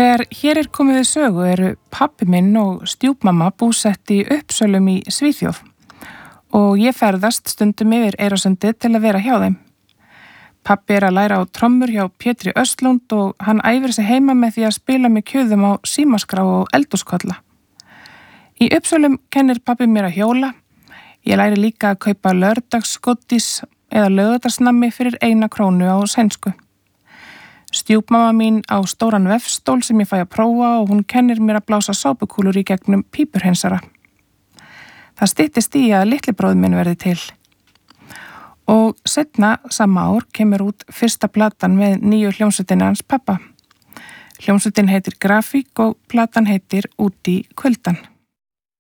Þegar hér er komið við sögu eru pabbi minn og stjúpmamma búsett í Uppsölum í Svíþjóð og ég ferðast stundum yfir Eyrarsundi til að vera hjá þeim. Pabbi er að læra á trommur hjá Pétri Östlund og hann æfir sig heima með því að spila með kjöðum á símaskrá og eldhúskolla. Í Uppsölum kennir pabbi mér að hjóla. Ég læri líka að kaupa lördagsgodís eða laugardagsnammi fyrir 1 krónu á sænsku. Stjúpmamma mín á stóran vefstól sem ég fæ að prófa og hún kennir mér að blása sápukúlur í gegnum pípurhreinsara. Það styttist í að litli bróðir minn verði til. Og seinna sama ár kemur út fyrsta platan með nýju hljómsveitinni hans pappa. Hljómsveitin heitir Grafík og platan heitir Út í kuldann.